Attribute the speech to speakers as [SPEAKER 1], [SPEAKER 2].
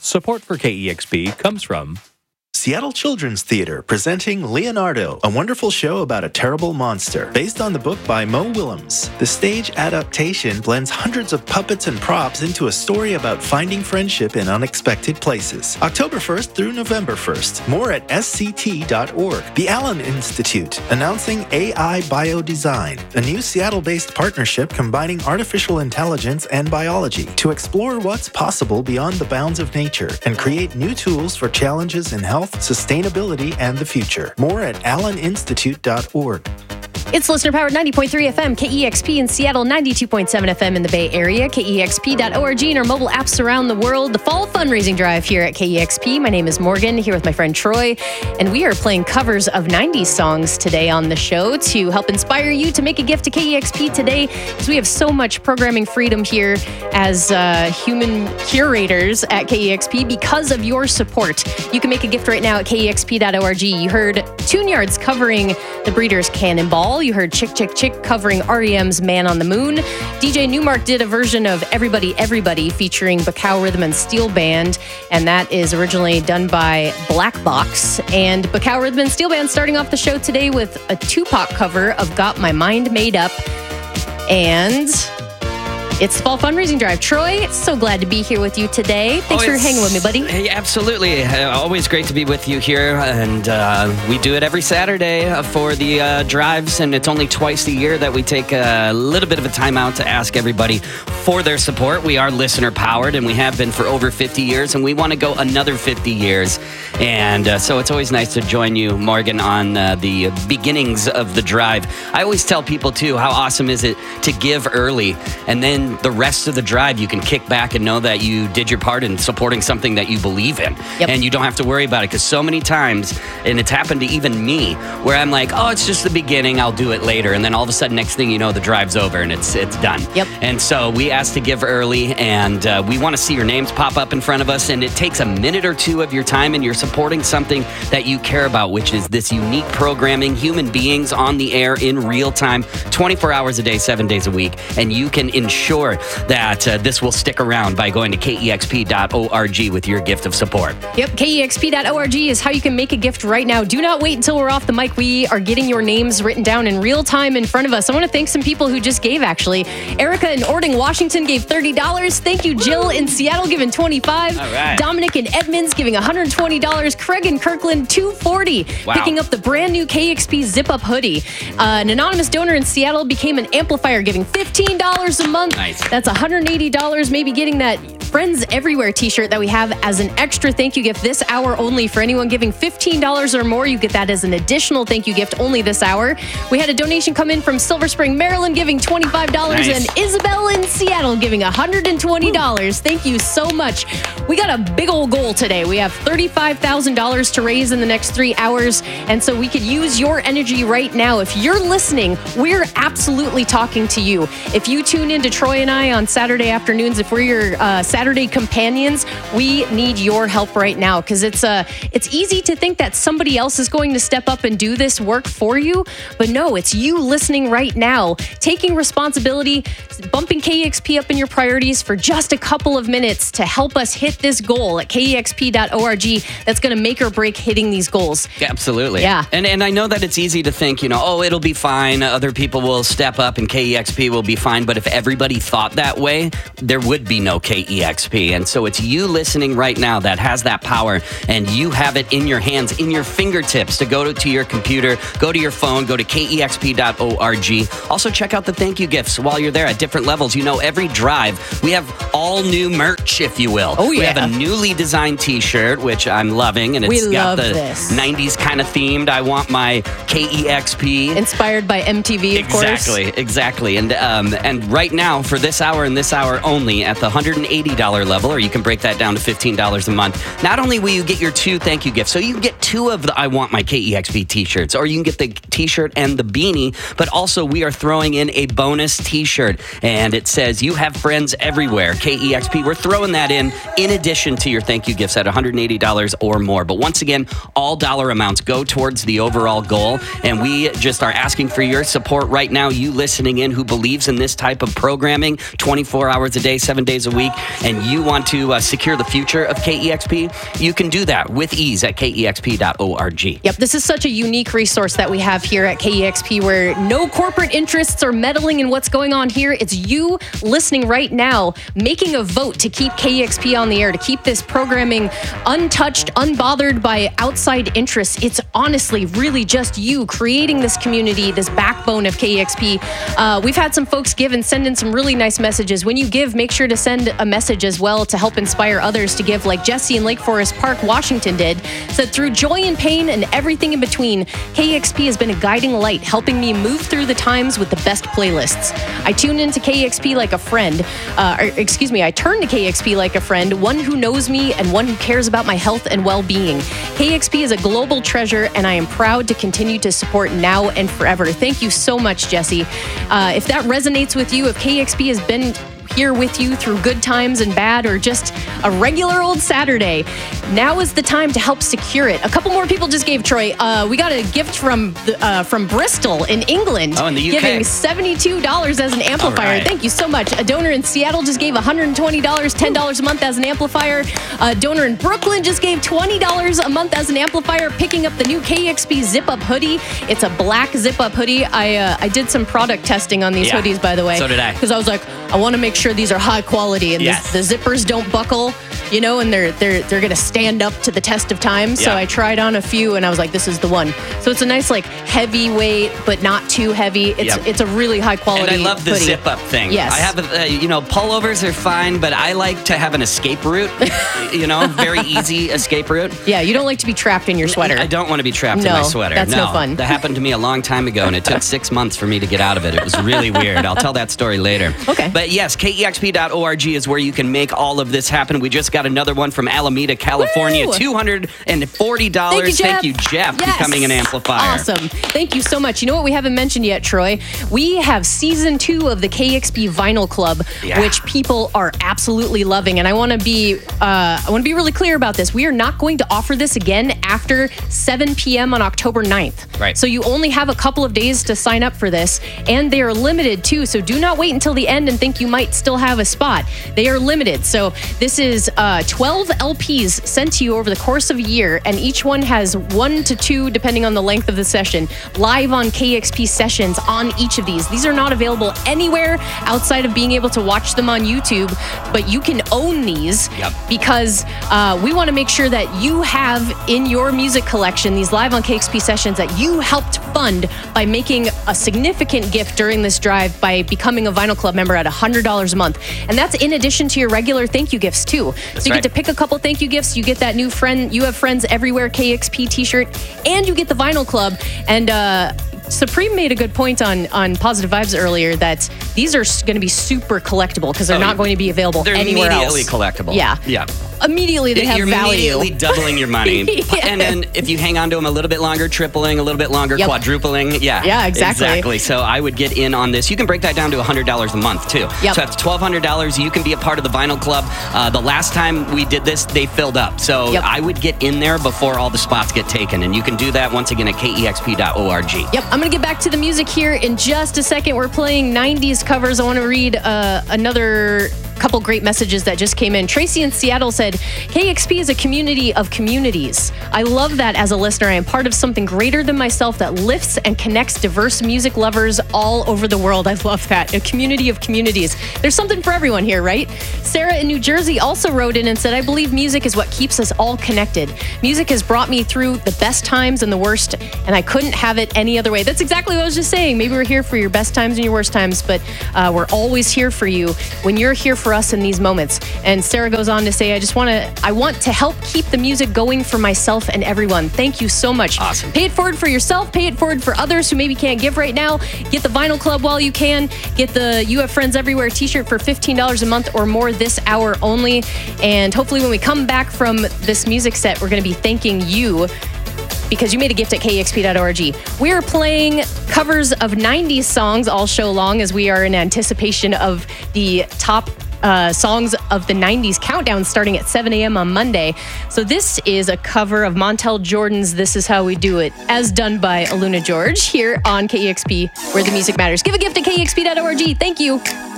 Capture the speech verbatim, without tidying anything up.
[SPEAKER 1] Support for K E X P comes from
[SPEAKER 2] Seattle Children's Theater presenting Leonardo, a wonderful show about a terrible monster, based on the book by Mo Willems. The stage adaptation blends hundreds of puppets and props into a story about finding friendship in unexpected places. October first through November first. More at S C T dot org. The Allen Institute, announcing A I Biodesign, a new Seattle-based partnership combining artificial intelligence and biology to explore what's possible beyond the bounds of nature and create new tools for challenges in health, sustainability, and the future. More at allen institute dot org.
[SPEAKER 3] It's listener-powered ninety point three F M, K E X P in Seattle, ninety-two point seven F M in the Bay Area, K E X P dot org, and our mobile apps around the world. The fall fundraising drive here at K E X P. My name is Morgan, here with my friend Troy, and we are playing covers of nineties songs today on the show to help inspire you to make a gift to K E X P today, because we have so much programming freedom here as uh, human curators at K E X P because of your support. You can make a gift right now at K E X P dot org. You heard Tune-Yards covering The Breeders' Cannonball. You heard Chick Chick Chick covering R E M's Man on the Moon. D J Newmark did a version of Everybody Everybody featuring Bacau Rhythm and Steel Band, and that is originally done by Black Box. And Bacau Rhythm and Steel Band starting off the show today with a Tupac cover of Got My Mind Made Up. And it's the Fall Fundraising Drive. Troy, so glad to be here with you today. Thanks oh, for hanging with me, buddy.
[SPEAKER 4] Hey, absolutely. Uh, always great to be with you here. And uh, we do it every Saturday for the uh, drives, and it's only twice a year that we take a little bit of a time out to ask everybody for their support. We are listener-powered, and we have been for over fifty years, and we want to go another fifty years. And uh, so it's always nice to join you, Morgan, on uh, the beginnings of the drive. I always tell people, too, how awesome is it to give early, and then the rest of the drive you can kick back and know that you did your part in supporting something that you believe in. Yep. And you don't have to worry about it, because so many times, and it's happened to even me, where I'm like, oh, it's just the beginning, I'll do it later, and then all of a sudden, next thing you know, the drive's over and it's it's done.
[SPEAKER 3] Yep.
[SPEAKER 4] And so we ask to give early, and uh, we want to see your names pop up in front of us, and it takes a minute or two of your time, and you're supporting something that you care about, which is this unique programming, human beings on the air in real time, twenty-four hours a day, seven days a week, and you can ensure that uh, this will stick around by going to K E X P dot org with your gift of support.
[SPEAKER 3] Yep, K E X P dot org is how you can make a gift right now. Do not wait until we're off the mic. We are getting your names written down in real time in front of us. I want to thank some people who just gave, actually. Erica in Ording, Washington gave thirty dollars. Thank you, Jill in Seattle giving twenty-five dollars.
[SPEAKER 4] All right.
[SPEAKER 3] Dominic in Edmonds giving one hundred twenty dollars. Craig in Kirkland, two hundred forty dollars.
[SPEAKER 4] Wow.
[SPEAKER 3] Picking up the brand new K E X P zip-up hoodie. Uh, an anonymous donor in Seattle became an amplifier, giving fifteen dollars a month.
[SPEAKER 4] Nice.
[SPEAKER 3] That's one hundred eighty dollars, maybe getting that Friends Everywhere t-shirt that we have as an extra thank you gift this hour only. For anyone giving fifteen dollars or more, you get that as an additional thank you gift only this hour. We had a donation come in from Silver Spring, Maryland, giving twenty-five dollars,
[SPEAKER 4] nice.
[SPEAKER 3] And Isabel in Seattle giving one hundred twenty dollars. Woo. Thank you so much. We got a big old goal today. We have thirty-five thousand dollars to raise in the next three hours, and so we could use your energy right now. If you're listening, we're absolutely talking to you. If you tune in to Troy and I on Saturday afternoons, if we're your uh, Saturday companions, we need your help right now, because it's uh, it's easy to think that somebody else is going to step up and do this work for you, but no, it's you listening right now, taking responsibility, bumping K E X P up in your priorities for just a couple of minutes to help us hit this goal at K E X P dot org. That's going to make or break hitting these goals.
[SPEAKER 4] Absolutely.
[SPEAKER 3] Yeah.
[SPEAKER 4] And and I know that it's easy to think, you know, oh, it'll be fine. Other people will step up and K E X P will be fine. But if everybody thought that way, there would be no K E X P. And so it's you listening right now that has that power, and you have it in your hands, in your fingertips, to go to, to your computer, go to your phone, go to K E X P dot org. Also check out the thank you gifts while you're there at different levels. You know, every drive, we have all new merch, if you will.
[SPEAKER 3] Oh, yeah.
[SPEAKER 4] We have a newly designed t-shirt, which I'm loving, and it's
[SPEAKER 3] we
[SPEAKER 4] got
[SPEAKER 3] love
[SPEAKER 4] the
[SPEAKER 3] this.
[SPEAKER 4] nineties kind of themed. I want my K E X P.
[SPEAKER 3] Inspired by M T V, of
[SPEAKER 4] exactly,
[SPEAKER 3] course.
[SPEAKER 4] Exactly, And um, and right now, for this hour and this hour only, at the one hundred eighty dollars level, or you can break that down to fifteen dollars a month, not only will you get your two thank you gifts, so you can get two of the I Want My K E X P t-shirts, or you can get the t-shirt and the beanie, but also we are throwing in a bonus t-shirt, and it says, you have friends everywhere, K E X P. We're throwing that in, in addition to your thank you gifts at one hundred eighty dollars or more. But once again, all dollar amounts go towards the overall goal, and we just are asking for your support right now, you listening in who believes in this type of programming twenty-four hours a day, seven days a week, and you want to uh, secure the future of K E X P, you can do that with ease at K E X P dot org.
[SPEAKER 3] Yep, this is such a unique resource that we have here at K E X P where no corporate interests are meddling in what's going on here. It's you listening right now, making a vote to keep K E X P on the air, to keep this programming untouched, unbothered by outside interests. It's honestly really just you creating this community, this backbone of K E X P. Uh, we've had some folks give and send in some really nice messages. When you give, make sure to send a message as well to help inspire others to give, like Jesse in Lake Forest Park, Washington did. Said, through joy and pain and everything in between, K E X P has been a guiding light, helping me move through the times with the best playlists. I tune into K E X P like a friend. Uh, or, excuse me, I turn to K E X P like a friend, one who knows me and one who cares about my health and well-being. K E X P is a global treasure, and I am proud to continue to support now and forever. Thank you so much, Jesse. Uh, if that resonates with you, if K E X P has been here with you through good times and bad, or just a regular old Saturday, now is the time to help secure it. A couple more people just gave, Troy. Uh, we got a gift from the, uh, from Bristol in England.
[SPEAKER 4] Oh, in the U K.
[SPEAKER 3] Giving seventy-two dollars as an amplifier.
[SPEAKER 4] Right.
[SPEAKER 3] Thank you so much. A donor in Seattle just gave one hundred twenty dollars, ten dollars a month as an amplifier. A donor in Brooklyn just gave twenty dollars a month as an amplifier, picking up the new K E X P zip-up hoodie. It's a black zip-up hoodie. I uh, I did some product testing on these
[SPEAKER 4] Yeah.
[SPEAKER 3] hoodies, by the way.
[SPEAKER 4] So did I.
[SPEAKER 3] Because I was like, I want to make sure these are high quality and
[SPEAKER 4] Yes.
[SPEAKER 3] this, the zippers don't buckle, you know, and they're they're they're gonna stand up to the test of time. So
[SPEAKER 4] Yeah.
[SPEAKER 3] I tried on a few and I was like, this is the one. So it's a nice like heavyweight but not too heavy. It's
[SPEAKER 4] Yep.
[SPEAKER 3] it's a really high quality.
[SPEAKER 4] And I love the
[SPEAKER 3] hoodie.
[SPEAKER 4] zip up thing.
[SPEAKER 3] Yes.
[SPEAKER 4] I have, uh, you know, pullovers are fine, but I like to have an escape route, you know, very easy escape route.
[SPEAKER 3] Yeah, you don't like to be trapped in your sweater.
[SPEAKER 4] I don't want to be trapped in
[SPEAKER 3] No,
[SPEAKER 4] my sweater.
[SPEAKER 3] that's no fun.
[SPEAKER 4] That happened to me a long time ago, and it took six months for me to get out of it. It was really weird. I'll tell that story later.
[SPEAKER 3] Okay.
[SPEAKER 4] But yes, K E X P dot org is where you can make all of this happen. We just got another one from Alameda, California.
[SPEAKER 3] Woo!
[SPEAKER 4] two hundred forty dollars.
[SPEAKER 3] Thank you, Jeff.
[SPEAKER 4] Thank you, Jeff,
[SPEAKER 3] Yes.
[SPEAKER 4] becoming an amplifier.
[SPEAKER 3] Awesome. Thank you so much. You know what we haven't mentioned yet, Troy? We have season two of the K X P Vinyl Club,
[SPEAKER 4] Yeah.
[SPEAKER 3] which people are absolutely loving. And I want to be uh, I want to be really clear about this. We are not going to offer this again after seven p.m. on October ninth.
[SPEAKER 4] Right.
[SPEAKER 3] So you only have a couple of days to sign up for this, and they are limited too. So do not wait until the end and think you might still have a spot. They are limited. So this is uh, twelve L Ps sent to you over the course of a year, and each one has one to two, depending on the length of the session, live on K X P sessions on each of these. These are not available anywhere outside of being able to watch them on YouTube, but you can own these
[SPEAKER 4] Yep.
[SPEAKER 3] because uh, we want to make sure that you have in your music collection these live on K X P sessions that you helped fund by making a significant gift during this drive by becoming a Vinyl Club member at one hundred dollars a month. And that's in addition to your regular thank you gifts too.
[SPEAKER 4] That's
[SPEAKER 3] so you
[SPEAKER 4] right.
[SPEAKER 3] get to pick a couple thank you gifts, you get that new friend, you have friends everywhere K X P t-shirt, and you get the Vinyl Club. And uh, Supreme made a good point on, on Positive Vibes earlier that these are going to be super collectible because they're
[SPEAKER 4] Oh,
[SPEAKER 3] not going to be available
[SPEAKER 4] They're
[SPEAKER 3] anywhere
[SPEAKER 4] immediately
[SPEAKER 3] else.
[SPEAKER 4] collectible.
[SPEAKER 3] Yeah.
[SPEAKER 4] Yeah.
[SPEAKER 3] Immediately they have
[SPEAKER 4] You're
[SPEAKER 3] value.
[SPEAKER 4] immediately doubling your money.
[SPEAKER 3] Yeah.
[SPEAKER 4] And then if you hang on to them a little bit longer, tripling, a little bit longer,
[SPEAKER 3] Yep.
[SPEAKER 4] quadrupling. Yeah.
[SPEAKER 3] Yeah, exactly.
[SPEAKER 4] Exactly. So I would get in on this. You can break that down to one hundred dollars a month, too.
[SPEAKER 3] Yep.
[SPEAKER 4] So that's twelve hundred dollars. You can be a part of the Vinyl Club. Uh, the last time we did this, they filled up. So
[SPEAKER 3] Yep.
[SPEAKER 4] I would get in there before all the spots get taken. And you can do that once again at K E X P dot org.
[SPEAKER 3] Yep, I'm going to get back to the music here in just a second. We're playing nineties covers. I want to read uh, another couple great messages that just came in. Tracy in Seattle said, K X P is a community of communities. I love that as a listener. I am part of something greater than myself that lifts and connects diverse music lovers all over the world. I love that. A community of communities. There's something for everyone here, right? Sarah in New Jersey also wrote in and said, I believe music is what keeps us all connected. Music has brought me through the best times and the worst, and I couldn't have it any other way. That's exactly what I was just saying. Maybe we're here for your best times and your worst times, but uh, we're always here for you when you're here for us in these moments. And Sarah goes on to say, I just want to, I want to help keep the music going for myself and everyone. Thank you so much.
[SPEAKER 4] Awesome.
[SPEAKER 3] Pay it forward for yourself. Pay it forward for others who maybe can't give right now. Get the Vinyl Club while you can. Get the You Have Friends Everywhere t-shirt for fifteen dollars a month or more this hour only. And hopefully when we come back from this music set, we're going to be thanking you because you made a gift at K E X P dot org. We are playing covers of nineties songs all show long as we are in anticipation of the top uh, songs of the nineties countdown starting at seven a.m. on Monday. So this is a cover of Montel Jordan's This Is How We Do It, as done by Aluna George here on K E X P, where the music matters. Give a gift at K E X P dot org. Thank you.